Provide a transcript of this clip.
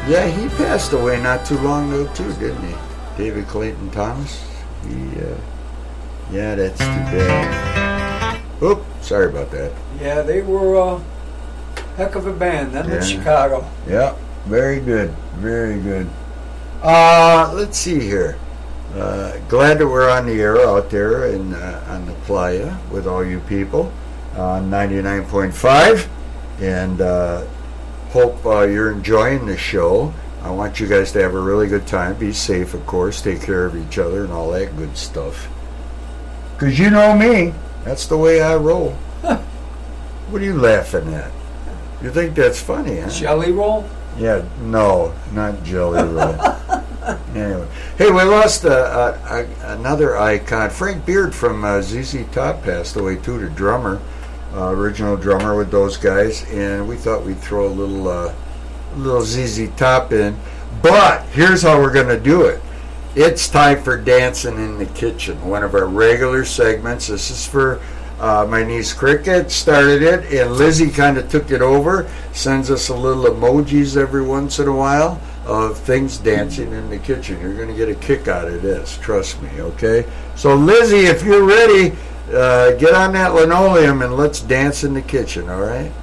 Yeah, he passed away not too long ago too, didn't he? David Clayton Thomas. Yeah, that's too bad. Oop, sorry about that. Yeah, they were a heck of a band, them in Chicago. Yeah, very good, very good. Let's see here. Glad that we're on the air out there in on the playa with all you people on 99.5, and hope you're enjoying the show. I want you guys to have a really good time. Be safe, of course. Take care of each other and all that good stuff. Because you know me. That's the way I roll. What are you laughing at? You think that's funny, huh? Jelly roll? Yeah, no, not jelly roll. Anyway. Hey, we lost another icon. Frank Beard from ZZ Top passed away too, the drummer. Original drummer with those guys. And we thought we'd throw a little ZZ Top in. But here's how we're going to do it. It's time for Dancing in the Kitchen, one of our regular segments. This is for my niece Cricket, started it, and Lizzie kind of took it over, sends us a little emojis every once in a while of things dancing in the kitchen. You're going to get a kick out of this, trust me, okay? So Lizzie, if you're ready, get on that linoleum and let's dance in the kitchen, all right?